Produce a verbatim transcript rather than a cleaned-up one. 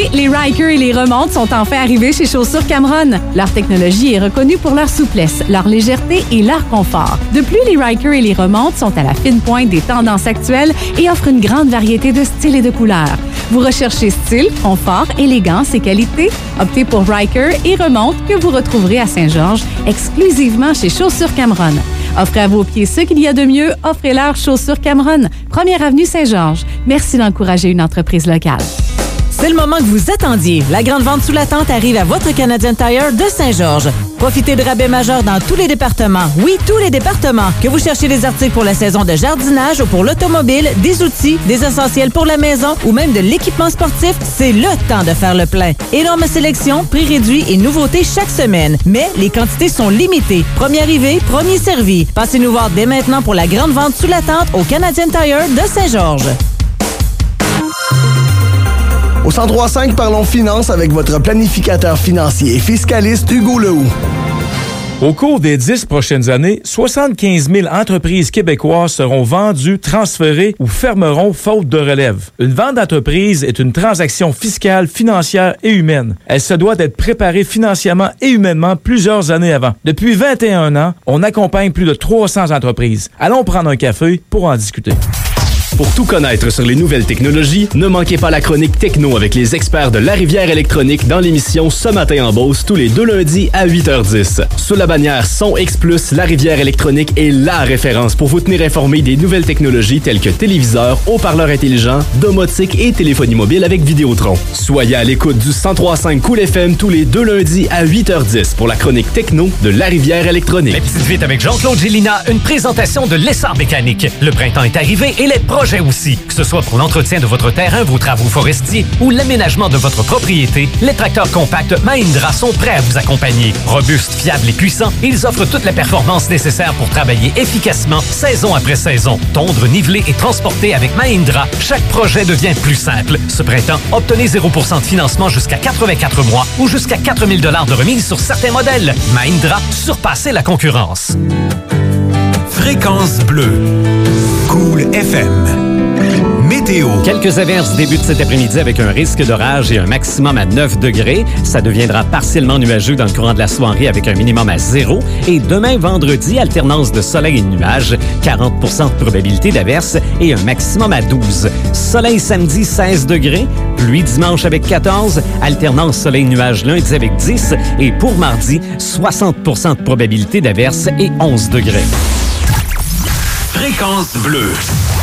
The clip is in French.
les Ryker et les remontes sont enfin arrivés chez Chaussures Cameron. Leur technologie est reconnue pour leur souplesse, leur légèreté et leur confort. De plus, les Ryker et les remontes sont à la fine pointe des tendances actuelles et offrent une grande variété de styles et de couleurs. Vous recherchez style, confort, élégance et qualité? Optez pour Ryker et remonte que vous retrouverez à Saint-Georges exclusivement chez Chaussures Cameron. Offrez à vos pieds ce qu'il y a de mieux. Offrez-leur Chaussures Cameron, première avenue Saint-Georges. Merci d'encourager une entreprise locale. C'est le moment que vous attendiez. La grande vente sous la tente arrive à votre Canadian Tire de Saint-Georges. Profitez de rabais majeurs dans tous les départements. Oui, tous les départements. Que vous cherchez des articles pour la saison de jardinage ou pour l'automobile, des outils, des essentiels pour la maison ou même de l'équipement sportif, c'est le temps de faire le plein. Énorme sélection, prix réduit et nouveautés chaque semaine. Mais les quantités sont limitées. Premier arrivé, premier servi. Passez nous voir dès maintenant pour la grande vente sous la tente au Canadian Tire de Saint-Georges. Au cent trois cinq, parlons finance avec votre planificateur financier et fiscaliste Hugo Lehoux. Au cours des dix prochaines années, soixante-quinze mille entreprises québécoises seront vendues, transférées ou fermeront faute de relève. Une vente d'entreprise est une transaction fiscale, financière et humaine. Elle se doit d'être préparée financièrement et humainement plusieurs années avant. Depuis vingt et un ans, on accompagne plus de trois cents entreprises. Allons prendre un café pour en discuter. Pour tout connaître sur les nouvelles technologies, ne manquez pas la chronique Techno avec les experts de La Rivière Électronique dans l'émission Ce matin en Beauce tous les deux lundis à huit heures dix. Sous la bannière Son X plus, La Rivière Électronique est la référence pour vous tenir informé des nouvelles technologies telles que téléviseurs, haut-parleurs intelligents, domotique et téléphonie mobile avec Vidéotron. Soyez à l'écoute du cent trois virgule cinq Cool F M tous les deux lundis à huit heures dix pour la chronique Techno de La Rivière Électronique. Les petites vites avec Jean-Claude Gélina, une présentation de l'essor mécanique. Le printemps est arrivé et les projets aussi. Que ce soit pour l'entretien de votre terrain, vos travaux forestiers ou l'aménagement de votre propriété, les tracteurs compacts Mahindra sont prêts à vous accompagner. Robustes, fiables et puissants, ils offrent toute la performance nécessaire pour travailler efficacement saison après saison. Tondre, niveler et transporter avec Mahindra, chaque projet devient plus simple. Ce printemps, obtenez zéro pour cent de financement jusqu'à quatre-vingt-quatre mois ou jusqu'à quatre mille dollars de remise sur certains modèles. Mahindra, surpassez la concurrence. Fréquence bleue. Cool F M. Météo. Quelques averses débutent cet après-midi avec un risque d'orage et un maximum à neuf degrés. Ça deviendra partiellement nuageux dans le courant de la soirée avec un minimum à zéro. Et demain, vendredi, alternance de soleil et de nuages, quarante pour cent de probabilité d'averse et un maximum à douze. Soleil samedi, seize degrés. Pluie dimanche avec quatorze. Alternance soleil-nuage lundi avec dix. Et pour mardi, soixante pour cent de probabilité d'averse et onze degrés. Fréquence bleue.